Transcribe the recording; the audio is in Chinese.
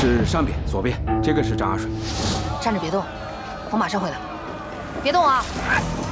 是上边左边，这个是张阿水。 站着别动，我马上回来。别动啊！ 哎